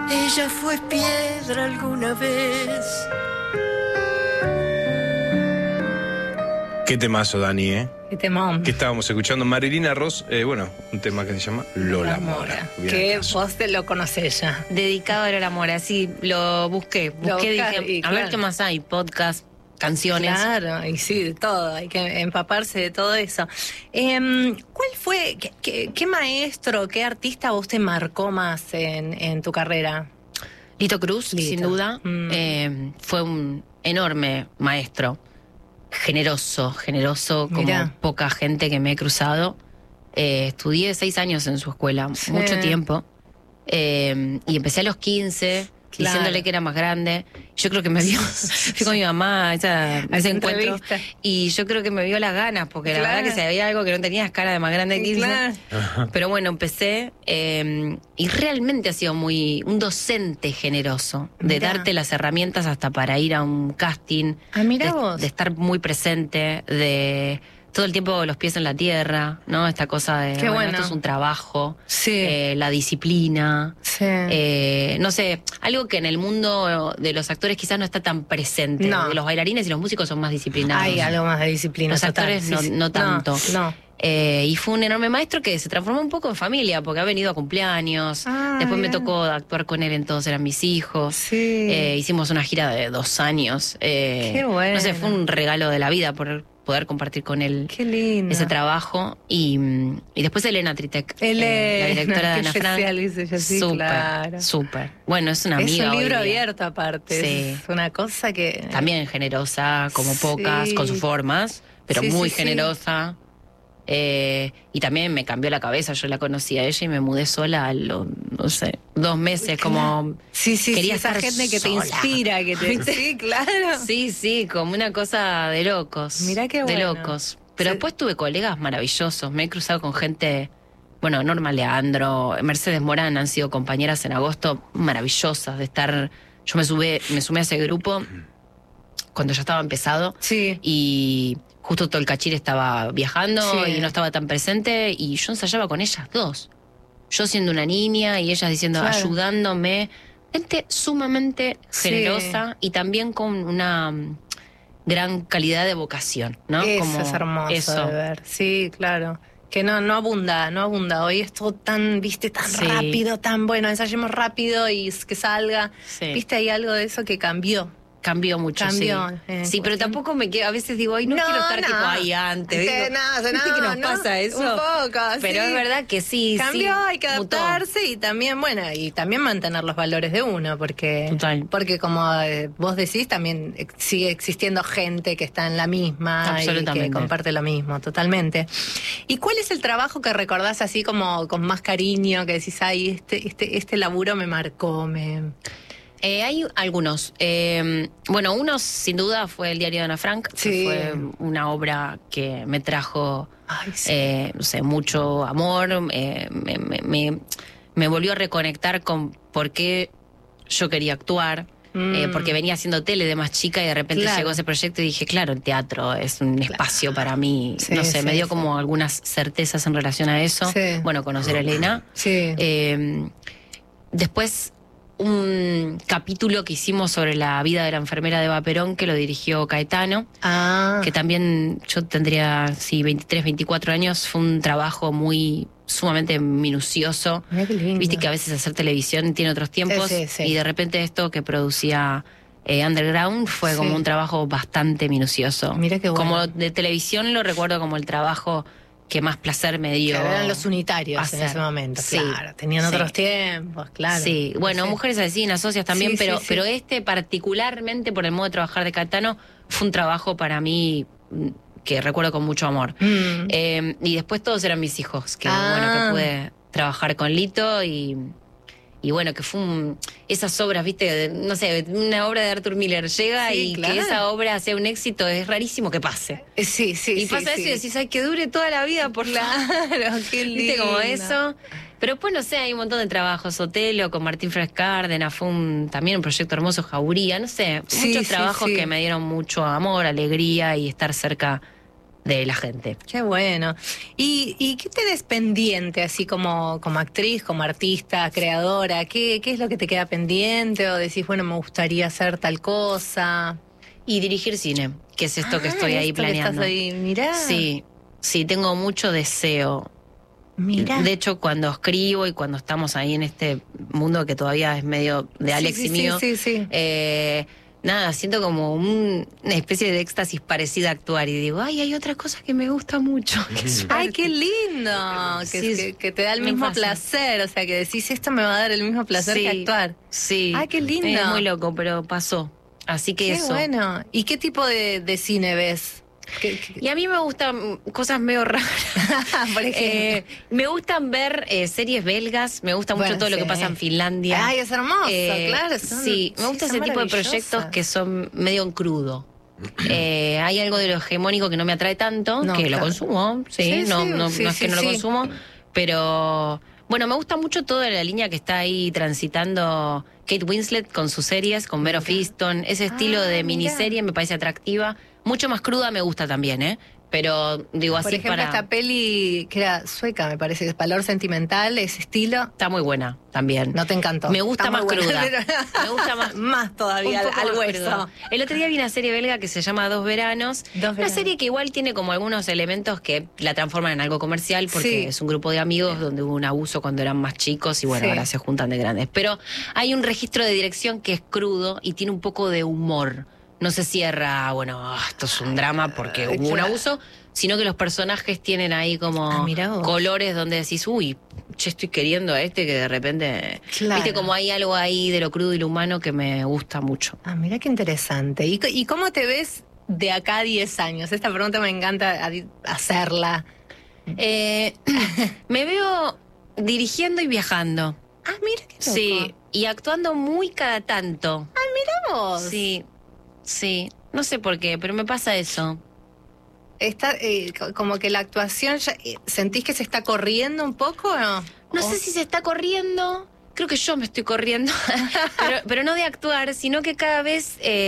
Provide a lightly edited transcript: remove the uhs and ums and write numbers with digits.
Ella fue piedra alguna vez. Qué temazo, Dani, ¿eh? Qué temón. Que estábamos escuchando Marilina Ross, un tema que se llama Lola Mora. Que vos te lo conocés ya. Dedicado a Lola Mora, sí, lo busqué, dije, a ver qué más hay, podcast, canciones. Claro, y sí, de todo, hay que empaparse de todo eso. ¿Cuál fue, qué maestro, qué artista vos te marcó más en tu carrera? Lito Cruz, sin duda, fue un enorme maestro, generoso, como Mirá. poca gente que me he cruzado. Estudié 6 años en su escuela, Sí. mucho tiempo, y empecé a los 15, Claro. diciéndole que era más grande. Yo creo que me vio, fui con mi mamá a ese encuentro, entrevista. y yo creo que me vio las ganas, porque la Claro. verdad que si había algo que no tenías cara de más grande de 15. Claro. Pero bueno, empecé, y realmente ha sido un docente generoso, de Mirá. darte las herramientas hasta para ir a un casting, Ah, mirá vos. de estar muy presente, de todo el tiempo los pies en la tierra, ¿no? Esta cosa de, Qué bueno. esto es un trabajo, Sí. la disciplina, Sí. no sé, algo que en el mundo de los actores quizás no está tan presente. No. De los bailarines y los músicos son más disciplinados. Hay algo más de disciplina. Los total. actores Sí, sí. no tanto. No. Y fue un enorme maestro que se transformó un poco en familia, porque ha venido a cumpleaños. Ah, Después me mirá. tocó actuar con él en Todos eran mis hijos. Sí. Hicimos una gira de 2 años. Qué bueno. No sé, fue un regalo de la vida poder compartir con él Qué lindo. ese trabajo. Y después Elena Tritek, Elena, la directora de qué Ana Frank. especial dice ella, sí, Súper, claro. súper. Bueno, es una Es amiga un hoy libro día. abierto aparte. Sí. Es una cosa que... También generosa, como Sí. pocas, con sus formas, pero Sí, muy sí, sí. generosa. Y también me cambió la cabeza. Yo la conocí a ella y me mudé sola a los, no sé, 2 meses, como... Sí, sí, quería sí, esa estar gente que te sola. inspira, que te... Sí, claro. Sí, como una cosa de locos. Mirá qué De bueno. locos. Pero Sí. después tuve colegas maravillosos. Me he cruzado con gente... Bueno, Norma Leandro, Mercedes Morán han sido compañeras en agosto maravillosas de estar... Yo me sumé a ese grupo cuando ya estaba empezado. Sí. Y justo Tolcachir estaba viajando Sí. y no estaba tan presente, y yo ensayaba con ellas dos. Yo siendo una niña y ellas diciendo, Claro. ayudándome. Gente sumamente Sí. generosa y también con una gran calidad de vocación, ¿no? Eso es hermoso eso. de ver. Sí, claro. Que no abunda. Hoy es todo tan, viste, tan Sí. rápido, tan bueno, ensayemos rápido y que salga. Sí. Viste, hay algo de eso que cambió. Cambió mucho, Cambió, sí. Sí, pero cuestión- tampoco me quedo, a veces digo, ay, no quiero estar tipo ahí antes. Viste, ¿viste? no, ¿Viste que nos pasa eso? Un poco, Pero sí. es verdad que sí, Cambió, sí, hay que mutó. adaptarse y también, bueno, y también mantener los valores de uno, porque, Total. porque como vos decís, también sigue existiendo gente que está en la misma y que Absolutamente. comparte lo mismo, totalmente. ¿Y cuál es el trabajo que recordás así como con más cariño, que decís, ay, este laburo me marcó, Hay algunos. Bueno, uno sin duda fue el diario de Ana Frank, Sí. que fue una obra que me trajo, Ay, sí. no sé, mucho amor, me volvió a reconectar con por qué yo quería actuar, porque venía haciendo tele de más chica y de repente Claro. llegó ese proyecto y dije, claro, el teatro es un espacio para mí. Sí, no sé, sí, me dio sí. como algunas certezas en relación a eso. Sí. Bueno, conocer a Elena. Sí. Después, un capítulo que hicimos sobre la vida de la enfermera de Eva Perón, que lo dirigió Caetano, que también yo tendría, 23, 24 años, fue un trabajo sumamente minucioso. Mirá qué lindo. Viste que a veces hacer televisión tiene otros tiempos, Sí, sí. y de repente esto que producía Underground fue Sí. como un trabajo bastante minucioso. Mirá qué bueno. Como de televisión lo recuerdo como el trabajo que más placer me dio. Claro, eran los unitarios en hacer. ese momento, Sí, claro. Tenían sí. otros tiempos, claro. Sí, bueno, Sí. Mujeres Asesinas, Socias también, Sí, pero, sí, sí. pero este particularmente por el modo de trabajar de Caetano fue un trabajo para mí que recuerdo con mucho amor. Y después Todos eran mis hijos, que bueno, que pude trabajar con Lito y bueno, que fue esas obras, viste, no sé, una obra de Arthur Miller llega Sí, y claro. que esa obra sea un éxito, es rarísimo que pase. Sí, sí, Y sí. pasa sí. eso y decís, ay, que dure toda la vida, por favor. Claro, qué lindo. Viste, como eso. Pero después, no sé, hay un montón de trabajos. Otelo con Martín Frescárdenas fue también un proyecto hermoso, Jauría, no sé. Sí, Muchos sí, trabajos sí. que me dieron mucho amor, alegría y estar cerca de la gente. Qué bueno. ¿Y qué tenés pendiente, así como actriz, como artista, creadora? ¿Qué es lo que te queda pendiente? ¿O decís, bueno, me gustaría hacer tal cosa? Y dirigir cine, que es esto que estoy ahí esto planeando. Que estás ahí, mirá. Sí, tengo mucho deseo. Mirá. De hecho, cuando escribo y cuando estamos ahí en este mundo que todavía es medio de Alex y mío, nada, siento como una especie de éxtasis parecida a actuar y digo, hay otras cosas que me gustan mucho. ¡Ay, qué lindo! Que te da el mismo placer, o sea, que decís, esto me va a dar el mismo placer que actuar. Sí. ¡Ay, qué lindo! Es muy loco, pero pasó. Así que eso. Qué bueno. ¿Y qué tipo de cine ves? Y a mí me gustan cosas medio raras. Por ejemplo. Me gustan ver series belgas, me gusta mucho todo lo que pasa en Finlandia. Ay, es hermoso, claro. Sí, me gusta ese tipo de proyectos que son medio en crudo. Hay algo de lo hegemónico que no me atrae tanto, que lo consumo, no es que no lo consumo, pero bueno, me gusta mucho toda la línea que está ahí transitando Kate Winslet con sus series, con Mare of Easttown, ese estilo de miniserie me parece atractiva. Mucho más cruda me gusta también, pero digo así. Por ejemplo, esta peli que era sueca, me parece, que es Valor Sentimental, ese estilo. Está muy buena también. No te encantó. Me gusta más cruda. Me gusta más todavía al hueso. El otro día vi una serie belga que se llama Dos Veranos. Una serie que igual tiene como algunos elementos que la transforman en algo comercial porque es un grupo de amigos donde hubo un abuso cuando eran más chicos y bueno, ahora se juntan de grandes. Pero hay un registro de dirección que es crudo y tiene un poco de humor. No se cierra, bueno, esto es un drama porque hubo un abuso, sino que los personajes tienen ahí como colores donde decís, uy, estoy queriendo a este que de repente... Viste, como hay algo ahí de lo crudo y lo humano que me gusta mucho. Ah, mira qué interesante. ¿Y cómo te ves de acá a 10 años? Esta pregunta me encanta hacerla. Me veo dirigiendo y viajando. Ah, mira qué loco. Sí, y actuando muy cada tanto. Ah, mira vos. Sí, no sé por qué, pero me pasa eso. Está como que la actuación, ¿sentís que se está corriendo un poco o no? No sé si se está corriendo, creo que yo me estoy corriendo, pero no de actuar, sino que cada vez